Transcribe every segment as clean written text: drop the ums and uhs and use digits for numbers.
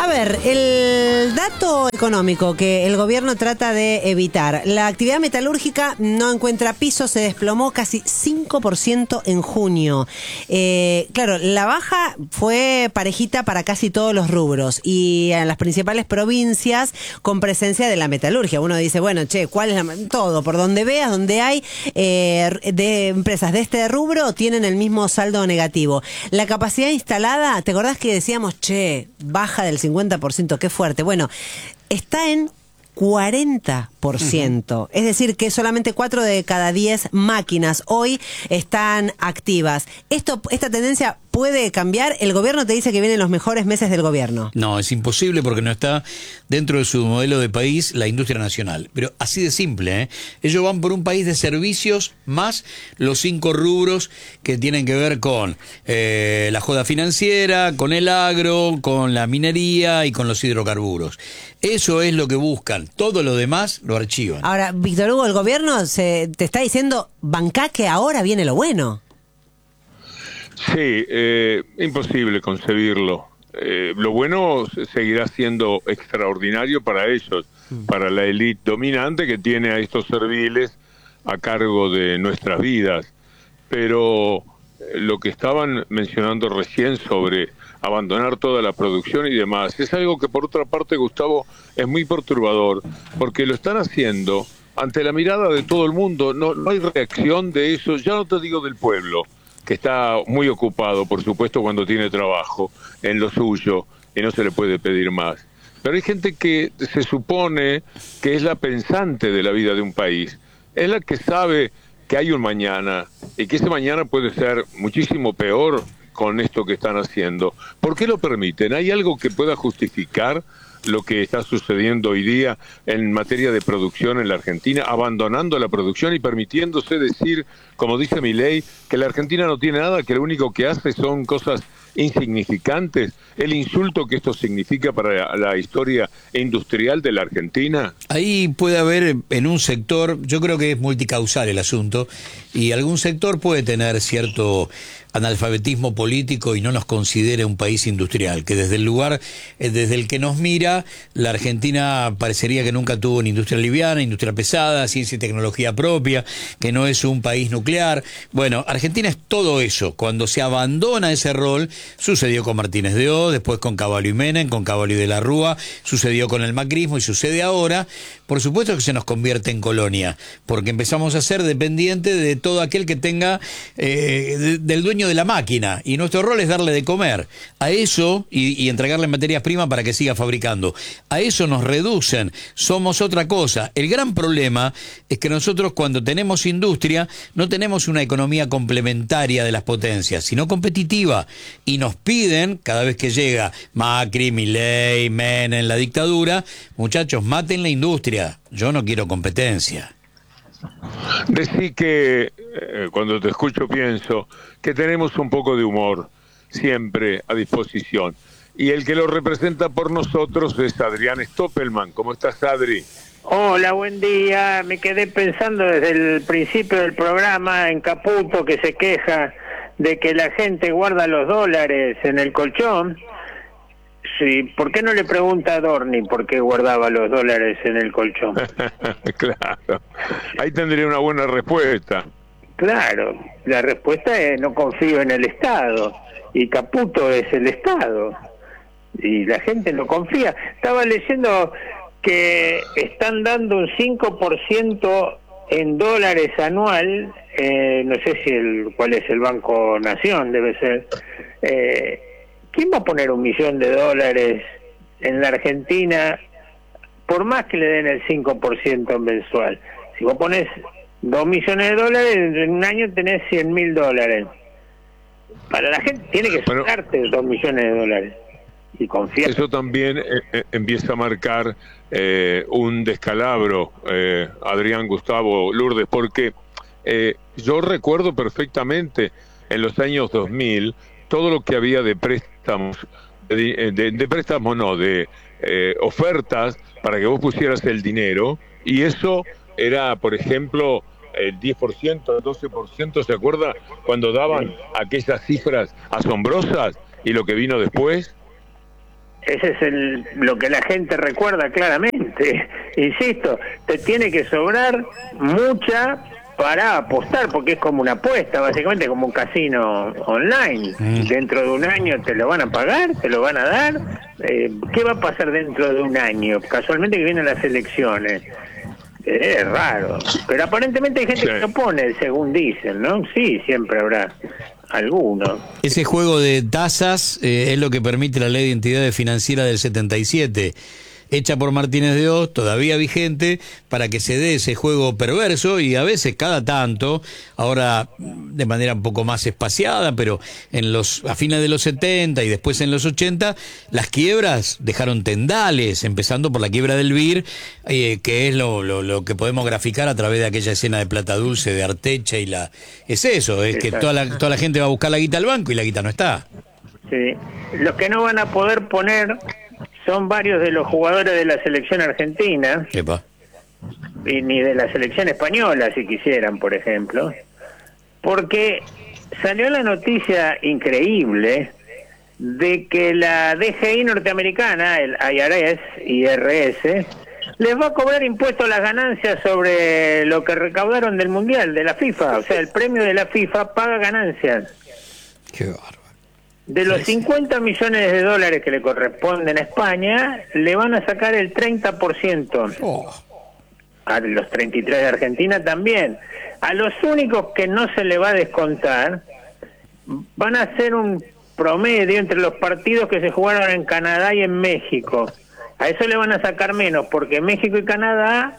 A ver, el dato económico que el gobierno trata de evitar. La actividad metalúrgica no encuentra piso, se desplomó casi 5% en junio. Claro, la baja fue parejita para casi todos los rubros y en las principales provincias con presencia de la metalurgia. Uno dice, bueno, che, ¿cuál es todo? Por donde veas, donde hay de empresas de este rubro, tienen el mismo saldo negativo. La capacidad instalada, ¿te acordás que decíamos, che, baja del 50%, qué fuerte? Bueno, está en 40%. Es decir, que solamente 4 de cada 10 máquinas hoy están activas. ¿Esta tendencia puede cambiar? El gobierno te dice que vienen los mejores meses del gobierno. No, es imposible porque no está dentro de su modelo de país la industria nacional. Pero así de simple, ¿eh? Ellos van por un país de servicios más los 5 rubros que tienen que ver con la joda financiera, con el agro, con la minería y con los hidrocarburos. Eso es lo que buscan. Todo lo demás lo archivan. Ahora, Víctor Hugo, el gobierno te está diciendo, bancá que ahora viene lo bueno. Sí, imposible concebirlo. Lo bueno seguirá siendo extraordinario para ellos, para la élite dominante que tiene a estos serviles a cargo de nuestras vidas. Pero lo que estaban mencionando recién sobre abandonar toda la producción y demás, es algo que por otra parte, Gustavo, es muy perturbador, porque lo están haciendo ante la mirada de todo el mundo. No hay reacción de eso, ya no te digo del pueblo, que está muy ocupado, por supuesto, cuando tiene trabajo en lo suyo y no se le puede pedir más. Pero hay gente que se supone que es la pensante de la vida de un país, es la que sabe que hay un mañana y que ese mañana puede ser muchísimo peor con esto que están haciendo. ¿Por qué lo permiten? ¿Hay algo que pueda justificar lo que está sucediendo hoy día en materia de producción en la Argentina, abandonando la producción y permitiéndose decir, como dice Milei, que la Argentina no tiene nada, que lo único que hace son cosas insignificantes? ¿El insulto que esto significa para la historia industrial de la Argentina? Ahí puede haber en un sector, yo creo que es multicausal el asunto, y algún sector puede tener cierto analfabetismo político y no nos considere un país industrial, que desde el lugar, desde el que nos mira, la Argentina parecería que nunca tuvo una industria liviana, industria pesada, ciencia y tecnología propia, que no es un país nuclear. Bueno, Argentina es todo eso. Cuando se abandona ese rol, sucedió con Martínez de O, después con Cavallo y Menem, con Cavallo y de la Rúa, sucedió con el macrismo y sucede ahora. Por supuesto que se nos convierte en colonia, porque empezamos a ser dependientes de todo aquel que tenga, del dueño de la máquina, y nuestro rol es darle de comer a eso y entregarle materias primas para que siga fabricando. A eso nos reducen, somos otra cosa. El gran problema es que nosotros, cuando tenemos industria, no tenemos una economía complementaria de las potencias, sino competitiva, y nos piden, cada vez que llega Macri, Milei, Menem, la dictadura, muchachos, maten la industria, yo no quiero competencia. Decí que, cuando te escucho pienso, que tenemos un poco de humor siempre a disposición. Y el que lo representa por nosotros es Adrián Stoppelman. ¿Cómo estás, Adri? Hola, buen día. Me quedé pensando desde el principio del programa en Caputo, que se queja de que la gente guarda los dólares en el colchón. Sí, ¿por qué no le pregunta a Dorni por qué guardaba los dólares en el colchón? Claro, ahí tendría una buena respuesta. Claro, la respuesta es: no confío en el Estado, y Caputo es el Estado, y la gente no confía. Estaba leyendo que están dando un 5% en dólares anual, no sé si cuál es el Banco Nación, debe ser. ¿Quién va a poner $1.000.000 en la Argentina por más que le den el 5% mensual? Si vos pones $2 millones, en un año tenés $100.000. Para la gente tiene que sacarte $2 millones y confiar. Eso también empieza a marcar un descalabro, Adrián, Gustavo, Lourdes, porque yo recuerdo perfectamente en los años 2000 todo lo que había de préstamos, de préstamos no, de ofertas para que vos pusieras el dinero, y eso era, por ejemplo, el 10%, el 12%, ¿se acuerda? Cuando daban aquellas cifras asombrosas y lo que vino después. Ese es lo que la gente recuerda claramente. Insisto, te tiene que sobrar mucha para apostar, porque es como una apuesta, básicamente como un casino online. Dentro de un año te lo van a pagar, te lo van a dar. ¿Qué va a pasar dentro de un año? Casualmente que vienen las elecciones. Es raro, pero aparentemente hay gente que se opone, según dicen, ¿no? Sí, siempre habrá alguno. Ese juego de tasas es lo que permite la Ley de Entidades Financieras del 77, hecha por Martínez de Hoz, todavía vigente, para que se dé ese juego perverso, y a veces cada tanto, ahora de manera un poco más espaciada, pero a fines de los 70 y después en los 80, las quiebras dejaron tendales, empezando por la quiebra del BIR, que es lo que podemos graficar a través de aquella escena de Plata Dulce de Artecha es eso, es que toda la gente va a buscar la guita al banco y la guita no está. Sí, los que no van a poder poner son varios de los jugadores de la selección argentina. Epa. Y ni de la selección española, si quisieran, por ejemplo, porque salió la noticia increíble de que la DGI norteamericana, el IRS, les va a cobrar impuestos a las ganancias sobre lo que recaudaron del Mundial, de la FIFA. O sea, el premio de la FIFA paga ganancias. Qué bárbaro. De los 50 millones de dólares que le corresponden a España, le van a sacar el 30%. A los 33 de Argentina también. A los únicos que no se le va a descontar van a hacer un promedio entre los partidos que se jugaron en Canadá y en México. A eso le van a sacar menos, porque México y Canadá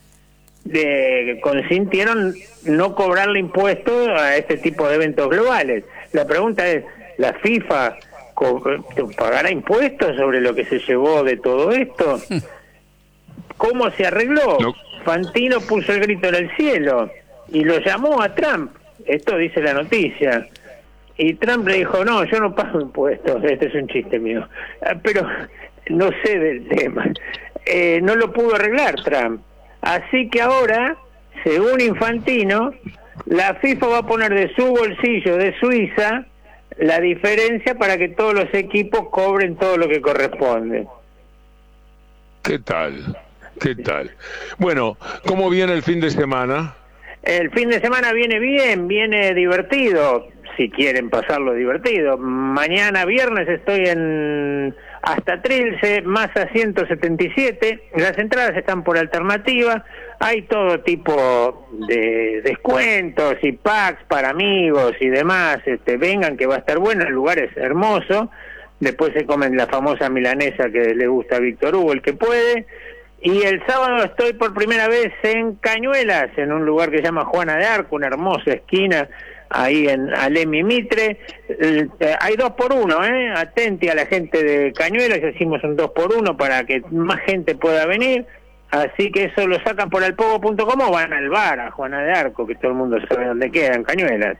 consintieron no cobrarle impuestos a este tipo de eventos globales. La pregunta es, ¿la FIFA pagará impuestos sobre lo que se llevó de todo esto? ¿Cómo se arregló? No. Fantino puso el grito en el cielo y lo llamó a Trump. Esto dice la noticia. Y Trump le dijo, no, yo no pago impuestos. Este es un chiste mío. Pero no sé del tema. No lo pudo arreglar Trump. Así que ahora, según Infantino, la FIFA va a poner de su bolsillo de Suiza la diferencia para que todos los equipos cobren todo lo que corresponde. ¿Qué tal? ¿Qué tal? Bueno, ¿cómo viene el fin de semana? El fin de semana viene bien, viene divertido, si quieren pasarlo divertido. Mañana viernes estoy en Hasta Trilce, Massa 177. Las entradas están por alternativa. Hay todo tipo de descuentos y packs para amigos y demás. Vengan, que va a estar bueno, el lugar es hermoso. Después se comen la famosa milanesa que le gusta a Víctor Hugo, el que puede. Y el sábado estoy por primera vez en Cañuelas, en un lugar que se llama Juana de Arco, una hermosa esquina ahí en Alem y Mitre. Hay 2x1, atenti a la gente de Cañuelas, hicimos un 2x1 para que más gente pueda venir. Así que eso lo sacan por alpogo.com o van al bar a Juana de Arco, que todo el mundo sabe dónde queda, en Cañuelas.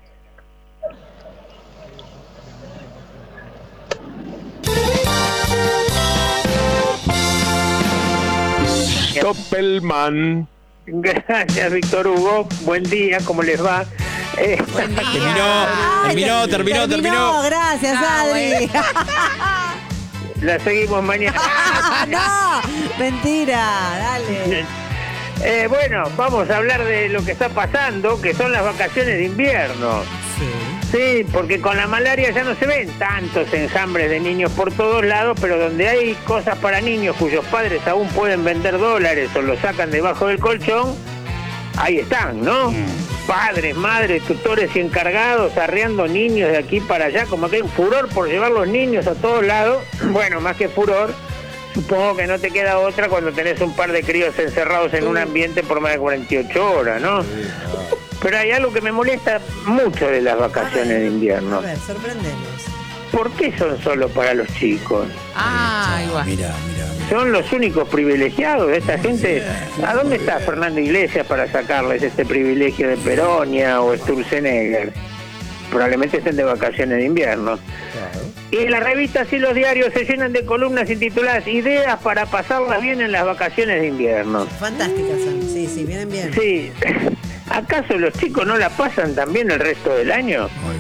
Doppelman. Gracias, Víctor Hugo. Buen día, ¿cómo les va? Terminó. Gracias, Adri. La seguimos mañana. No, mentira, dale. Bueno, vamos a hablar de lo que está pasando, que son las vacaciones de invierno. Sí, porque con la malaria ya no se ven tantos enjambres de niños por todos lados, pero donde hay cosas para niños cuyos padres aún pueden vender dólares o los sacan debajo del colchón, ahí están, ¿no? Padres, madres, tutores y encargados arreando niños de aquí para allá, como que hay un furor por llevar los niños a todos lados. Bueno, más que furor, supongo que no te queda otra cuando tenés un par de críos encerrados en un ambiente por más de 48 horas, ¿no? Pero hay algo que me molesta mucho de las vacaciones de invierno. A ver, sorprendemos. ¿Por qué son solo para los chicos? Igual. Mira. ¿Son los únicos privilegiados de esta gente? ¿A dónde está Fernando Iglesias para sacarles este privilegio de Peronia o Sturzenegger? Probablemente estén de vacaciones de invierno. Claro. Y las revistas y los diarios se llenan de columnas intituladas Ideas para pasarlas bien en las vacaciones de invierno. Fantásticas son, sí, vienen bien. Sí. ¿Acaso los chicos no la pasan tan bien el resto del año? Muy bien.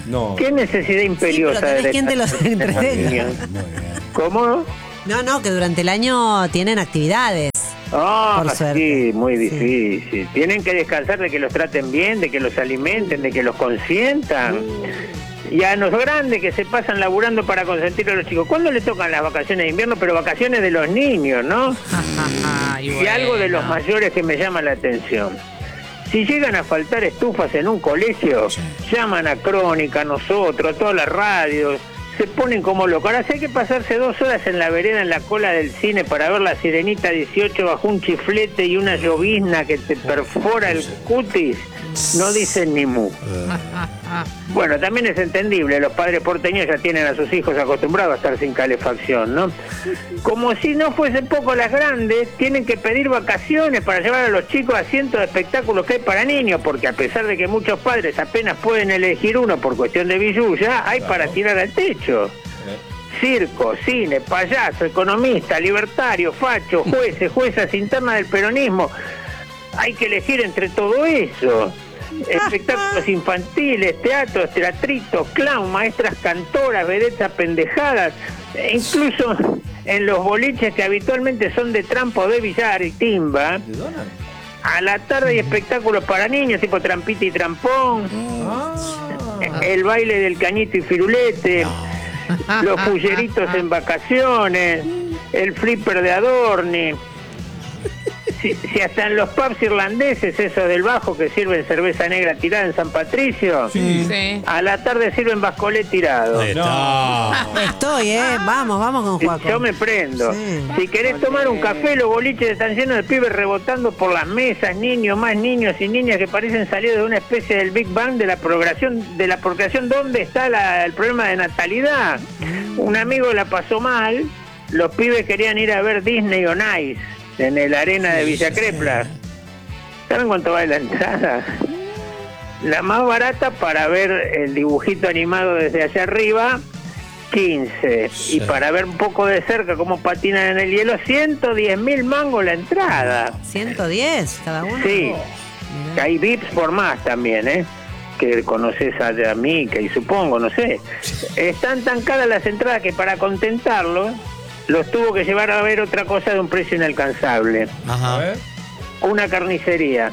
No. ¿Qué necesidad imperiosa pero tenés quien te los entretenga. ¿Cómo? No, que durante el año tienen actividades. Por suerte. Sí, muy difícil. Sí. Tienen que descansar de que los traten bien, de que los alimenten, de que los consientan. Y a los grandes que se pasan laburando para consentir a los chicos. ¿Cuándo le tocan las vacaciones de invierno? Pero vacaciones de los niños, ¿no? Y algo de los mayores que me llama la atención. Si llegan a faltar estufas en un colegio, llaman a Crónica, a nosotros, a todas las radios, se ponen como locos. Ahora, si hay que pasarse 2 horas en la vereda, en la cola del cine, para ver La Sirenita 18 bajo un chiflete y una llovizna que te perfora el cutis, no dicen ni mu. Bueno, también es entendible, los padres porteños ya tienen a sus hijos acostumbrados a estar sin calefacción, ¿no? Como si no fuese poco, las grandes tienen que pedir vacaciones para llevar a los chicos a cientos de espectáculos que hay para niños, porque a pesar de que muchos padres apenas pueden elegir uno por cuestión de billulla, hay para tirar al techo. Circo, cine, payaso, economista, libertario, facho, jueces, juezas internas del peronismo. Hay que elegir entre todo eso. Espectáculos infantiles, teatros, teatritos, clown, maestras cantoras, vedetas pendejadas, e incluso en los boliches que habitualmente son de trampo, de billar y timba, a la tarde hay espectáculos para niños tipo trampita y trampón, el baile del cañito y firulete, los fulleritos en vacaciones, el flipper de Adorni. Si hasta en los pubs irlandeses, esos del Bajo que sirven cerveza negra tirada en San Patricio, a la tarde sirven bascolé tirado. Estoy, vamos con Juaco. Yo me prendo. Si querés tomar un café, los boliches están llenos de pibes rebotando por las mesas, niños, más niños y niñas que parecen salir de una especie del Big Bang de la procreación. ¿Dónde está el problema de natalidad? Un amigo la pasó mal, los pibes querían ir a ver Disney on Ice en el arena de Villa Crepla. ¿Saben cuánto vale la entrada? La más barata para ver el dibujito animado desde allá arriba, 15. Y para ver un poco de cerca cómo patinan en el hielo, 110.000 mangos la entrada. 110 cada uno. Sí. Hay VIPs por más también, que conoces a Mica y supongo, no sé. Están tan caras las entradas que para contentarlos los tuvo que llevar a ver otra cosa de un precio inalcanzable. Ajá. Una carnicería.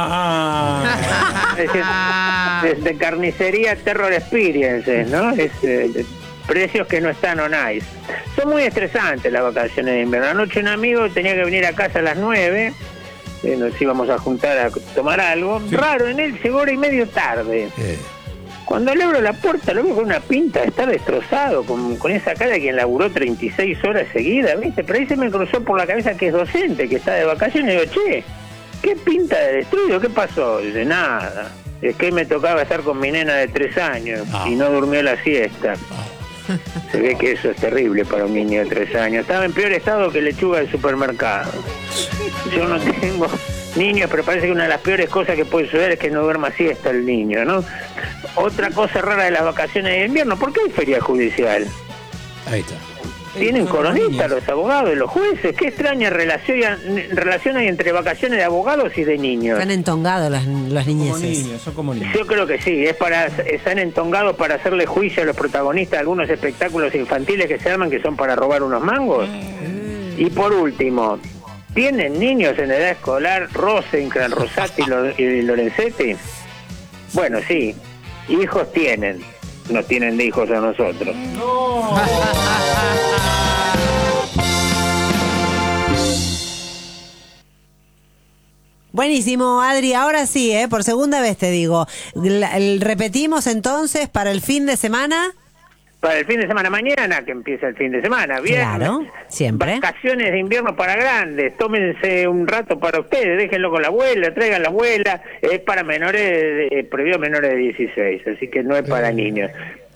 Desde carnicería Terror Experiences, ¿no? Precios que no están on ice. Son muy estresantes las vacaciones de invierno. Anoche un amigo tenía que venir a casa a las 9. Nos íbamos a juntar a tomar algo. Sí. Raro, en él llegó 1:30 tarde. Cuando le abro la puerta lo veo con una pinta de estar destrozado, con esa cara de quien laburó 36 horas seguidas, ¿viste? Pero ahí se me cruzó por la cabeza que es docente, que está de vacaciones, y digo, che, ¿qué pinta de destruido? ¿Qué pasó? Dice, nada, es que me tocaba estar con mi nena de 3 años y no durmió la siesta. Se ve que eso es terrible para un niño de 3 años. Estaba en peor estado que lechuga del supermercado. Yo no tengo niños, pero parece que una de las peores cosas que puede suceder es que no duerma siesta el niño, ¿no? Otra cosa rara de las vacaciones de invierno, ¿por qué hay feria judicial? Ahí está. Tienen coronistas los abogados y los jueces. Qué extraña relación hay entre vacaciones de abogados y de niños. Están entongados los niñeces. Son como niños. Yo creo que sí, están entongados para hacerle juicio a los protagonistas de algunos espectáculos infantiles que se arman, que son para robar unos mangos. Y por último, ¿tienen niños en edad escolar Rosencrantz, Rosati y Lorenzetti? Bueno, sí, hijos tienen, nos tienen de hijos a nosotros. ¡No! Buenísimo, Adri. Ahora sí, por segunda vez te digo. Repetimos entonces para el fin de semana. Para el fin de semana, mañana que empieza el fin de semana, viernes. Claro, siempre. Vacaciones de invierno para grandes, tómense un rato para ustedes, déjenlo con la abuela, traigan la abuela, es para menores, prohibido menores de 16, así que no es para niños.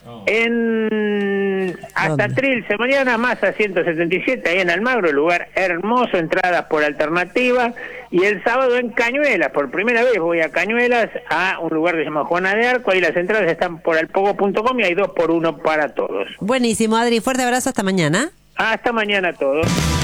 Hasta Trilce mañana, más a 177, ahí en Almagro, lugar hermoso, entradas por alternativa, y el sábado en Cañuelas, por primera vez voy a Cañuelas, a un lugar que se llama Juana de Arco, ahí las entradas están por alpogo.com y hay 2 por 1 para todos. Buenísimo, Adri, fuerte abrazo, hasta mañana. Hasta mañana a todos.